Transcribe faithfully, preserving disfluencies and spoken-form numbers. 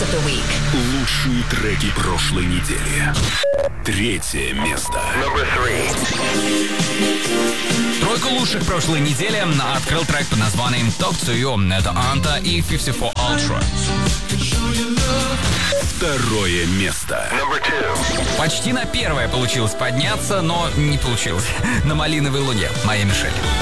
of the week. Лучшие треки прошлой недели. Третье место. Number three. Тройку лучших прошлой недели открыл трек под названием Talk to You. Это Анта и пятьдесят четыре Ultra. Второе место. Number two. Почти на первое получилось подняться, но не получилось. На малиновой луне. Моя Мишель.